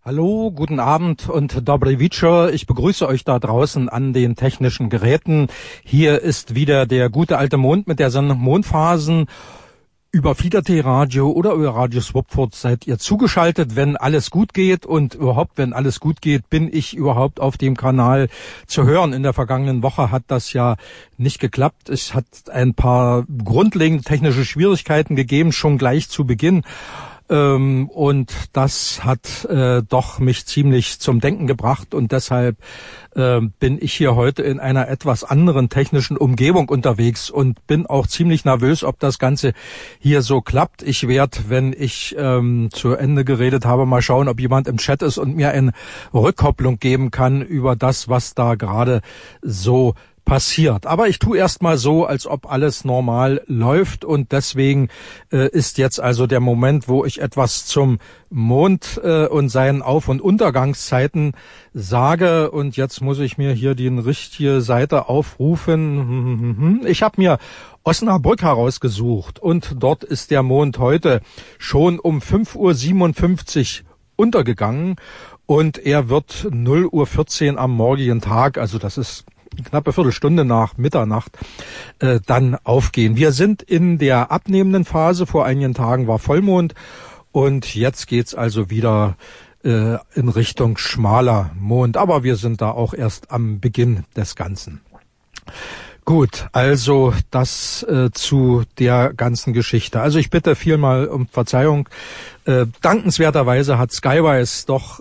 Hallo, guten Abend und Dobry Wieczór. Ich begrüße euch da draußen an den technischen Geräten. Hier ist wieder der gute alte Mond mit der Sendung Mondphasen. Über Fieder.t Radio oder über Radio Swapford seid ihr zugeschaltet, wenn alles gut geht. Und überhaupt, wenn alles gut geht, bin ich überhaupt auf dem Kanal zu hören. In der vergangenen Woche hat das ja nicht geklappt. Es hat ein paar grundlegende technische Schwierigkeiten gegeben, schon gleich zu Beginn. Und das hat doch mich ziemlich zum Denken gebracht und deshalb bin ich hier heute in einer etwas anderen technischen Umgebung unterwegs und bin auch ziemlich nervös, ob das Ganze hier so klappt. Ich werde, wenn ich zu Ende geredet habe, mal schauen, ob jemand im Chat ist und mir eine Rückkopplung geben kann über das, was da gerade so passiert. Aber ich tue erst mal so, als ob alles normal läuft und deswegen ist jetzt also der Moment, wo ich etwas zum Mond und seinen Auf- und Untergangszeiten sage und jetzt muss ich mir hier die richtige Seite aufrufen. Ich habe mir Osnabrück herausgesucht und dort ist der Mond heute schon um 5:57 Uhr untergegangen und er wird 0:14 Uhr am morgigen Tag, also das ist knappe Viertelstunde nach Mitternacht, dann aufgehen. Wir sind in der abnehmenden Phase. Vor einigen Tagen war Vollmond und jetzt geht's also wieder in Richtung schmaler Mond. Aber wir sind da auch erst am Beginn des Ganzen. Gut, also das zu der ganzen Geschichte. Also ich bitte vielmal um Verzeihung. Dankenswerterweise hat Skywise doch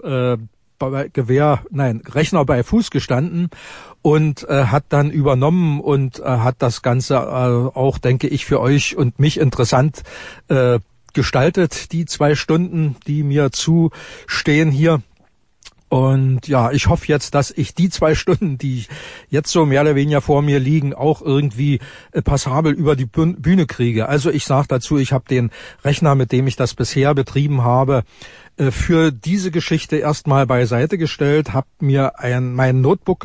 Rechner bei Fuß gestanden und hat dann übernommen und hat das Ganze auch, denke ich, für euch und mich interessant gestaltet, die 2 Stunden, die mir zustehen hier. Und ja, ich hoffe jetzt, dass ich die 2 Stunden, die jetzt so mehr oder weniger vor mir liegen, auch irgendwie passabel über die Bühne kriege. Also ich sage dazu, ich habe den Rechner, mit dem ich das bisher betrieben habe, für diese Geschichte erstmal beiseite gestellt, habe mir mein Notebook